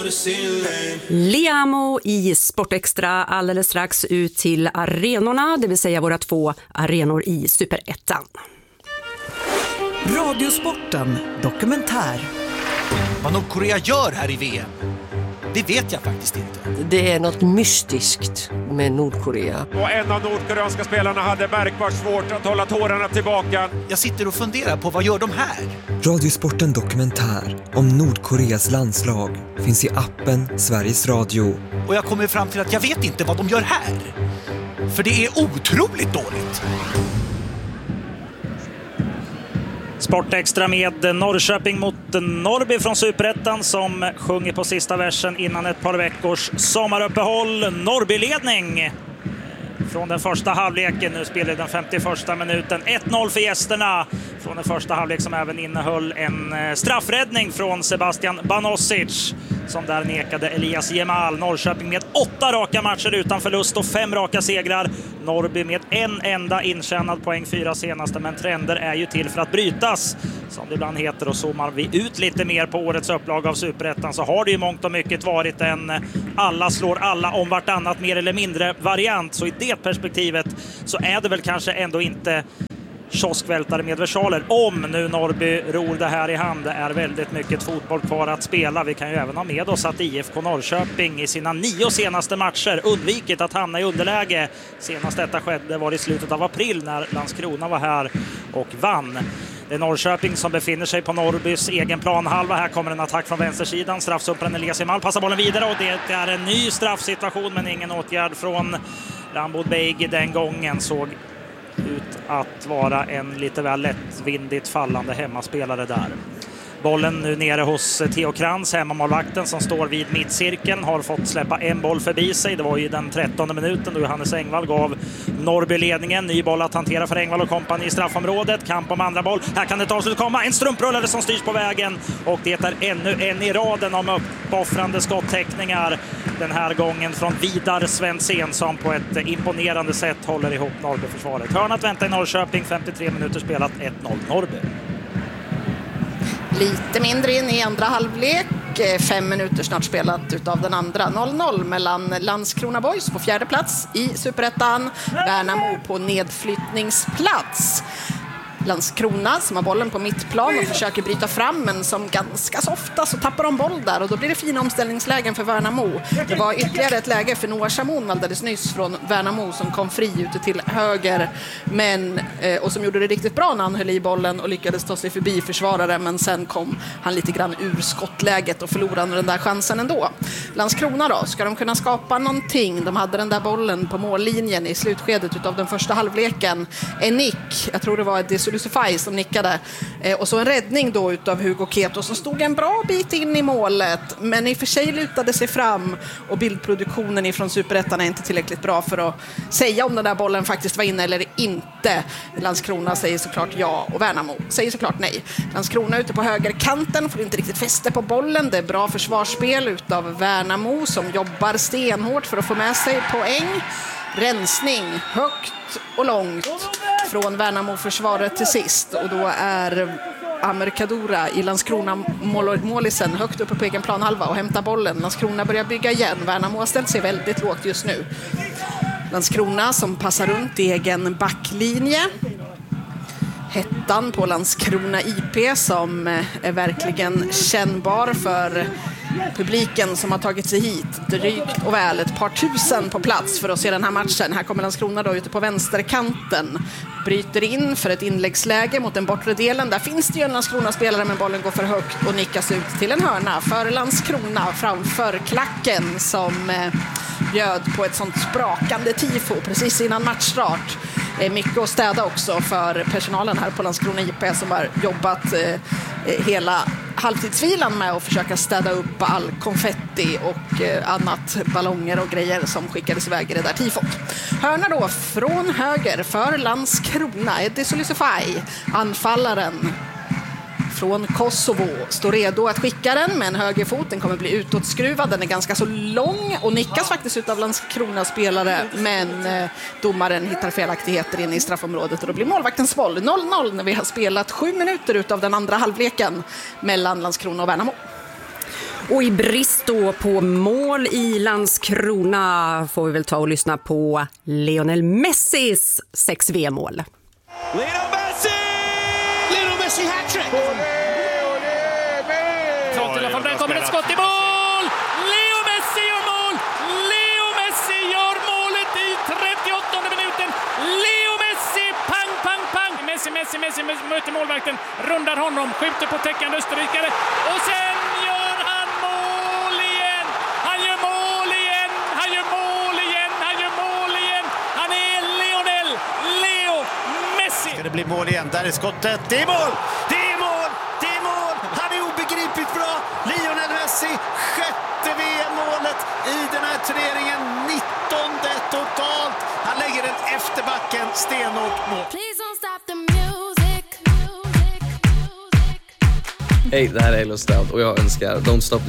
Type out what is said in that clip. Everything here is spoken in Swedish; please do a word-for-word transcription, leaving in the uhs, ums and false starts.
Liamo i Sportextra alldeles strax ut till arenorna, det vill säga våra två arenor i Superettan. Radiosporten dokumentär. Vad Nordkorea gör här i V M, det vet jag faktiskt inte. Det är något mystiskt med Nordkorea. Och en av nordkoreanska spelarna hade märkbart svårt att hålla tårarna tillbaka. Jag sitter och funderar på vad gör de här? Radiosporten dokumentär om Nordkoreas landslag finns i appen Sveriges Radio. Och jag kommer fram till att jag vet inte vad de gör här. För det är otroligt dåligt. Sportextra med Norrköping mot Norrby från Superettan som sjunger på sista versen innan ett par veckors sommaruppehåll. Norrby-ledning från den första halvleken. Nu spelar den femtioförsta minuten. ett noll för gästerna från den första halvlek som även innehöll en straffräddning från Sebastian Banosic som där nekade Elias Jemal. Norrköping med åtta raka matcher utan förlust och fem raka segrar. Norrby med en enda intjänad poäng, fyra senaste, men trender är ju till för att brytas som det ibland heter, och zoomar vi ut lite mer på årets upplag av Superettan så har det ju mångt och mycket varit en alla slår alla om vartannat mer eller mindre variant, så i det perspektivet så är det väl kanske ändå inte kioskvältare med versaler om nu Norrby ror det här i hand. Det är väldigt mycket fotboll kvar att spela. Vi kan ju även ha med oss att I F K Norrköping i sina nio senaste matcher undvikit att hamna i underläge. Senast detta skedde var i slutet av april när Landskrona var här och vann. Det är Norrköping som befinner sig på Norrbys egen planhalva. Här kommer en attack från vänstersidan. Straffsupparen Elias Jemal passar bollen vidare och det är en ny straffsituation, men ingen åtgärd från Rambod Beigi den gången. Såg ut att vara en lite väl lättvindigt fallande hemmaspelare där. Bollen nu nere hos Theo Krantz, hemmamålvakten som står vid mittcirkeln, har fått släppa en boll förbi sig. Det var ju den trettonde minuten då Johannes Engvall gav Norrby ledningen. Ny boll att hantera för Engvall och kompani i straffområdet. Kamp om andra boll. Här kan det ta slut komma. En strumprullare som styrs på vägen. Och det är ännu en i raden om uppoffrande skottäckningar. Den här gången från Vidar Svensson som på ett imponerande sätt håller ihop Norrby-försvaret. Hörnat väntar i Norrköping, femtiotre minuter spelat, ett noll Norrby. Lite mindre in i andra halvlek, fem minuter snart spelat utav den andra. noll noll mellan Landskrona Boys på fjärde plats i Superettan, Värnamo på nedflyttningsplats. Landskrona som har bollen på mittplan och försöker bryta fram, men som ganska så ofta så tappar de boll där och då blir det fina omställningslägen för Värnamo. Det var ytterligare ett läge för Noah Shamoun alldeles nyss från Värnamo som kom fri ute till höger, men, eh, och som gjorde det riktigt bra när han höll i bollen och lyckades ta sig förbi försvarare, men sen kom han lite grann ur skottläget och förlorade den där chansen ändå. Landskrona då, ska de kunna skapa någonting? De hade den där bollen på mållinjen i slutskedet av den första halvleken. En nick, jag tror det var ett Lusify som nickade, eh, och så en räddning då utav Hugo Keto som stod en bra bit in i målet, men i och för sig lutade sig fram och bildproduktionen ifrån Superettan är inte tillräckligt bra för att säga om den där bollen faktiskt var inne eller inte. Landskrona säger såklart ja och Värnamo säger såklart nej. Landskrona ute på högerkanten får inte riktigt fäste på bollen. Det är bra försvarsspel utav Värnamo som jobbar stenhårt för att få med sig poäng. Rensning högt och långt från Värnamo-försvaret till sist, och då är Amer Kadura i Landskrona målisen högt uppe på egen planhalva och hämtar bollen. Landskrona börjar bygga igen. Värnamo har ställt sig väldigt lågt just nu. Landskrona som passar runt i egen backlinje. Hettan på Landskrona I P som är verkligen kännbar för publiken som har tagit sig hit. Drygt och väl ett par tusen på plats för att se den här matchen. Här kommer Landskrona då ute på vänsterkanten. Bryter in för ett inläggsläge mot den bortre delen. Där finns det ju en Landskrona-spelare, men bollen går för högt och nickas ut till en hörna för Landskrona framför klacken som eh, bjöd på ett sånt sprakande tifo precis innan matchstart. Det är mycket att städa också för personalen här på Landskrona I P som har jobbat eh, hela halvtidsvilan med att försöka städa upp all konfetti och eh, annat, ballonger och grejer som skickades iväg i det där tifot. Hörna då från höger för Landskrona. Eddie Solisify, anfallaren från Kosovo, står redo att skicka den med en högerfot. Den kommer bli utåtskruvad. Den är ganska så lång och nickas faktiskt ut av Landskrona-spelare, men eh, domaren hittar felaktigheter inne i straffområdet och då blir målvaktens boll noll noll när vi har spelat sju minuter utav den andra halvleken mellan Landskrona och Värnamo. Och i brist då på mål i Landskrona får vi väl ta och lyssna på Lionel Messis sex V M-mål. Lionel Messi! Lionel Messi hattrick! Trots i alla fall, där kommer ett skott i mål! Leo Messi gör mål! Leo Messi gör målet i trettioåttonde minuten! Leo Messi, pang, pang, pang! Messi, Messi, Messi möter målvakten, rundar honom, skjuter på täckande österrikare och sen gör han mål igen! Han gör mål igen! Han gör mål igen! Han gör mål igen! Han är Lionel Leo Messi! Ska det bli mål igen? Där är skottet. Det är mål! Det är mål! Det är mål! Han är obegripligt bra! Lionel Messi, sjätte V M-målet i den här turneringen. nittonde totalt. Han lägger den efter backen, stenhårt mål. Hej, det här är Elo Stroud och jag önskar Don't Stop